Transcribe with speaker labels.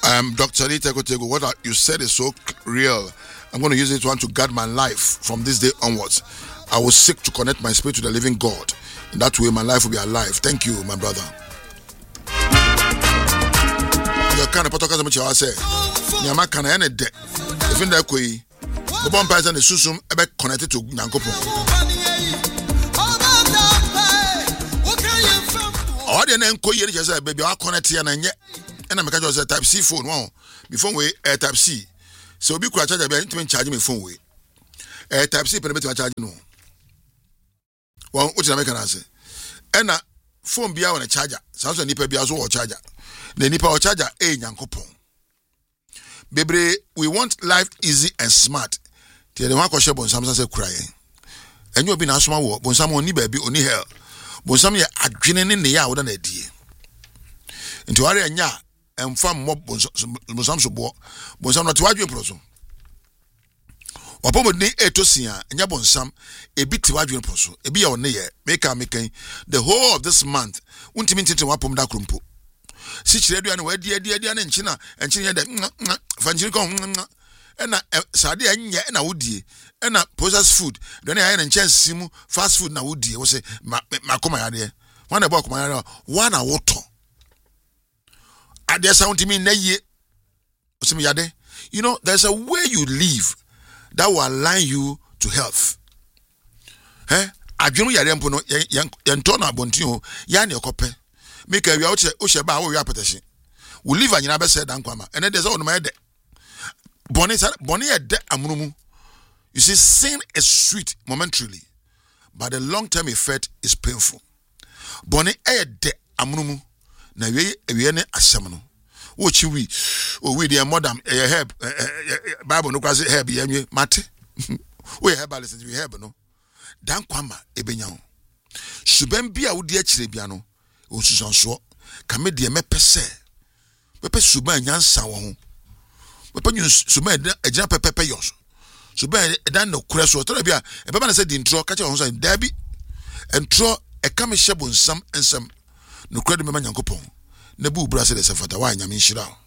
Speaker 1: Dr. Rita Kotego, what you said is so real. I'm going to use it to guide my life from this day onwards. I will seek to connect my spirit to the living God. In that way, my life will be alive. Thank you, my brother. You can't put a much I say. Yama can any day. If in that way, the bomb person is susum connected to Nankopo. All the name Koye just baby are connected and yet. And I'm a type C phone. Wow, before we type C. So be quite charge me charge me phone way. Type C permit to charge no. Well, what I make an answer. And phone be on a charger. Sounds a nipper be as well charger. The nipper or charger a yankopon. Baby, we want life easy and smart. Tell the one question on some say crying. And you've been a small walk, when someone need baby only hell. When some year are grinning in the yard with an idea. Into area nya. And farm mob Bonsam Subo, Bonsam not to argue proso. Wapomo ni etosia, and Yabonsam, a bit to argue proso, a be our near, make the whole of this month, won't mean to wapom da crumpo. Sitch ready and where dear and China, and China that Fanjicom, and Sadia and a woody, and a possess food, then I and chance simu, fast food na woody, was a Macoma idea. One about my one a water. There's something to me, you know, there's a way you live that will align you to health. I don't know Yampono, Yantona Bontino, Yanni Cope. Make a out Oshaba or Yapetition. We live on Yanabe said Anquama, and then there's all my day. Bonnie de Amumu. You see, sin is sweet momentarily, but the long term effect is painful. Bonnie de Amumu. Na we ne asem what we the modern herb Bible no kwase herb yamwe mate we herbalist we herb no dan kwama ebenya ho suban bia wo de akire bia no osusanso ka me de mepese suban nyansa wo ho pepe suban agina pepe yos suban dan no kure so to bia e baba na say di ntro ka che ho so dabi entro e ka me hyebonsam ensam no kredi mema nyankopon na bu bra se de sefata wa nyame nhira